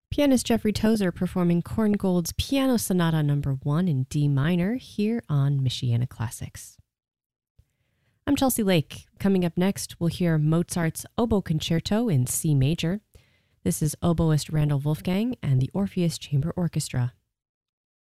Pianist Jeffrey Tozer performing Korngold's Piano Sonata No. 1 in D minor here on Michiana Classics. I'm Chelsea Lake. Coming up next, we'll hear Mozart's Oboe Concerto in C major. This is oboist Randall Wolfgang and the Orpheus Chamber Orchestra.